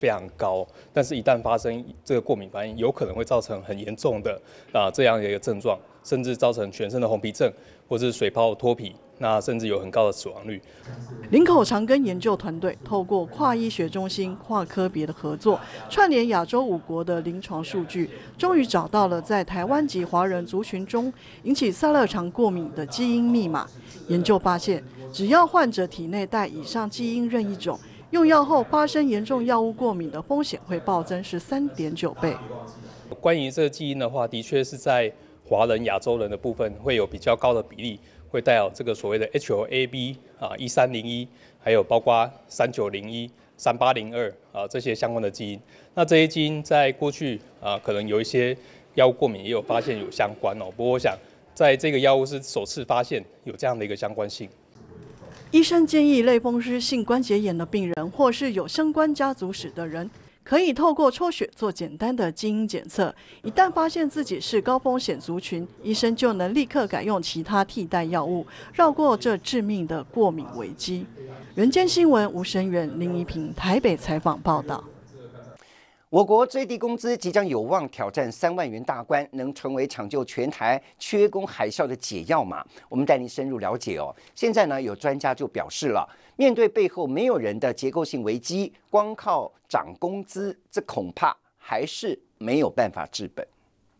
非常高，但是一旦发生这个过敏反应，有可能会造成很严重的这样的一个症状，甚至造成全身的红皮症或是水泡脱皮，那甚至有很高的死亡率。 林口长庚研究团队透过跨医学中心、跨科别的合作，串联亚洲5国的临床数据，终于找到了在台湾及华人族群中引起萨勒肠过敏的基因密码。研究发现，只要患者体内带以上基因任一种，用药后发生严重药物过敏的风险会暴增13.9倍。 关于这个基因的话，的确是在华人、亚洲人的部分会有比较高的比例，会带有这个所谓的 HLA-B 1301，还有包括3901、3802这些相关的基因。那这些基因在过去可能有一些药物过敏也有发现有相关哦。不过我想，在这个药物是首次发现有这样的一个相关性。 医生建议类风湿性关节炎的病人或是有相关家族史的人，可以透过抽血做简单的基因检测。一旦发现自己是高风险族群，医生就能立刻改用其他替代药物，绕过这致命的过敏危机。人间新闻吴声远、林怡平台北采访报道。 我国最低工资即将有望挑战3万元大关，能成为抢救全台缺工海啸的解药吗？我们带您深入了解哦。现在呢，有专家就表示了，面对背后没有人的结构性危机，光靠涨工资，这恐怕还是没有办法治本。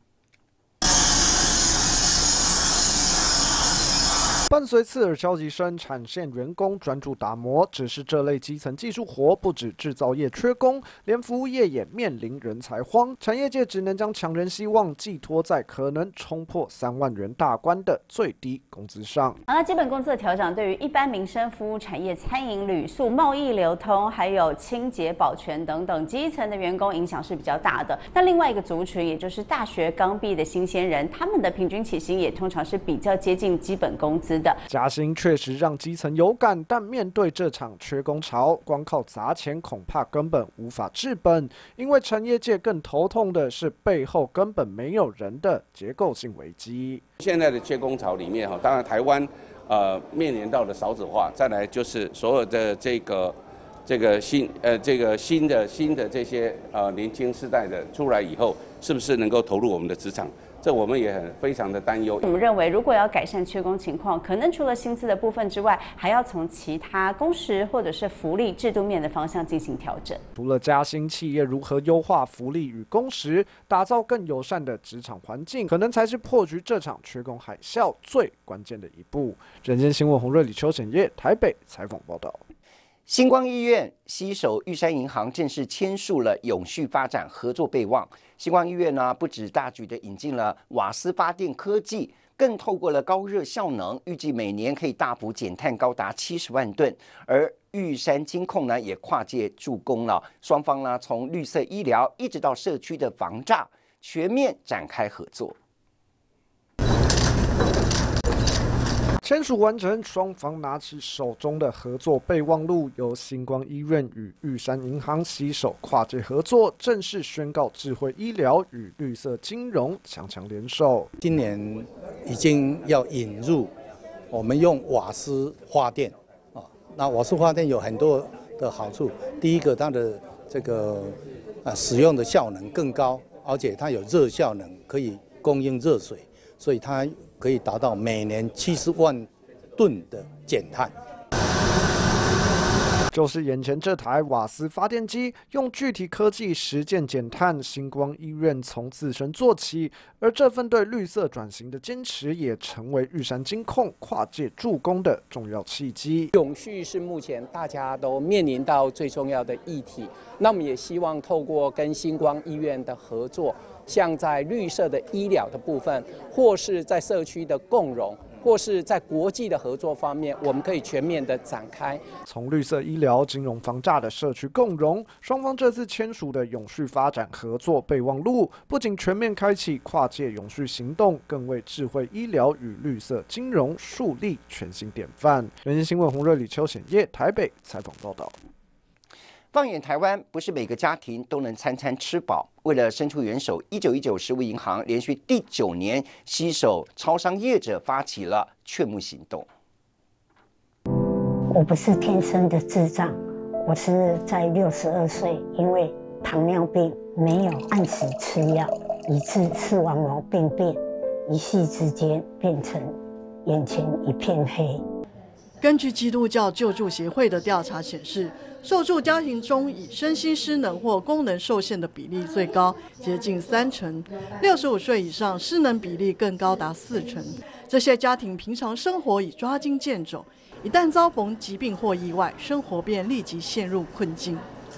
伴随刺耳消息声，产线员工专注打磨。只是这类基层技术活，不止制造业缺工，连服务业也面临人才荒。产业界只能将强人希望寄托在可能冲破3万元大关的最低工资上。 那基本工资的调整，对于一般民生服务产业、餐饮、旅宿、贸易流通，还有清洁、保全等等基层的员工影响是比较大的。那另外一个族群，也就是大学刚毕业的新鲜人，他们的平均起薪也通常是比较接近基本工资。 加薪确实让基层有感，但面对这场缺工潮，光靠砸钱恐怕根本无法治本。因为产业界更头痛的是背后根本没有人的结构性危机。 现在的缺工潮里面当然台湾面临到的少子化，再来就是所有的这个新的这些年轻世代的出来以后，是不是能够投入我们的职场？这我们也非常的担忧。 我们认为，如果要改善缺工情况，可能除了薪资的部分之外，还要从其他工时或者是福利制度面的方向进行调整。 除了加薪，企业如何优化福利与工时，打造更友善的职场环境，可能才是破局这场缺工海啸最关键的一步。人间新闻洪瑞、李秋显业台北采访报道。 星光医院携手玉山银行正式签署了永续发展合作备忘。星光医院呢，不止大举的引进了瓦斯发电科技，更透过了高热效能，预计每年可以大幅减碳高达70万吨。而玉山金控呢，也跨界助攻了，双方呢从绿色医疗一直到社区的防诈，全面展开合作。 签署完成，双方拿起手中的合作备忘录，由星光医院与玉山银行携手跨界合作，正式宣告智慧医疗与绿色金融强强联手。 今年已经要引入，我们用瓦斯发电那瓦斯发电有很多的好处，第一个它的这个使用的效能更高，而且它有热效能，可以供应热水，所以它可以达到每年70万吨的减碳。 就是眼前这台瓦斯发电机，用具体科技实践减碳。星光医院从自身做起，而这份对绿色转型的坚持，也成为玉山金控跨界助攻的重要契机。 永续是目前大家都面临到最重要的议题，那我们也希望透过跟星光医院的合作，像在绿色的医疗的部分，或是在社区的共融，或是在国际的合作方面，我们可以全面的展开。 从绿色医疗、金融防诈的社区共融，双方这次签署的永续发展合作备忘录，不仅全面开启跨界永续行动，更为智慧医疗与绿色金融树立全新典范。人间新闻洪瑞、李秋显业台北采访报道。 放眼台湾，不是每个家庭都能餐餐吃饱。为了伸出援手，1919食物银行连续第9年携手超商业者发起了劝募行动。 我不是天生的智障， 我是在62岁，因为糖尿病没有按时吃药，以致视网膜病变，一夕之间变成眼前一片黑。 根据基督教救助协会的调查显示，受助家庭中以身心失能或功能受限的比例最高，接近30%。65岁以上失能比例更高达40%。这些家庭平常生活已抓襟见肘，一旦遭逢疾病或意外，生活便立即陷入困境。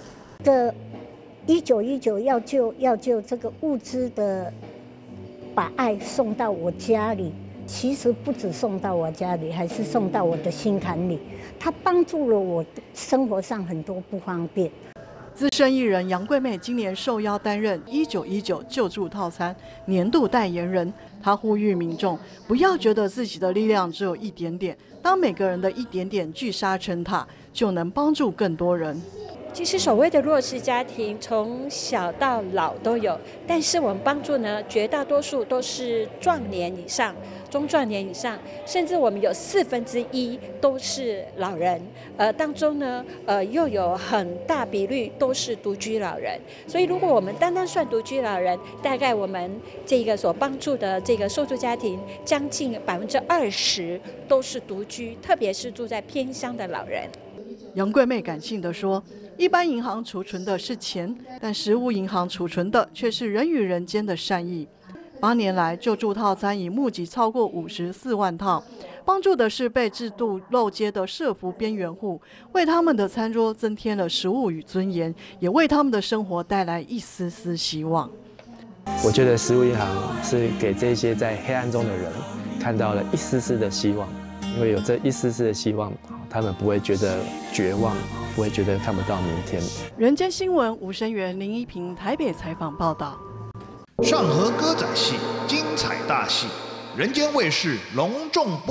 1919要救这个物资的，把爱送到我家里。其实不止送到我家里，还是送到我的心坎里。它帮助了我生活上很多不方便。 资深艺人杨贵妹今年受邀担任1919救助套餐年度代言人。她呼吁民众不要觉得自己的力量只有一点点，当每个人的一点点聚沙成塔，就能帮助更多人。 其实所谓的弱势家庭，从小到老都有，但是我们帮助呢，绝大多数都是壮年以上、中壮年以上，甚至我们有1/4都是老人，当中呢，又有很大比率都是独居老人。所以，如果我们单单算独居老人，大概我们这个所帮助的这个受助家庭，将近20%都是独居，特别是住在偏乡的老人。 杨贵妹感性地说，一般银行储存的是钱，但食物银行储存的却是人与人间的善意。8年来，救助套餐已募集超过54万套，帮助的是被制度漏接的社福边缘户，为他们的餐桌增添了食物与尊严，也为他们的生活带来一丝丝希望。 我觉得食物银行是给这些在黑暗中的人看到了一丝丝的希望，因为有这一丝丝的希望，他们不会觉得绝望，不会觉得看不到明天。 人间新闻吴声源、林一平台北采访报道。 上河歌仔戏精彩大戏，人间卫视隆重播。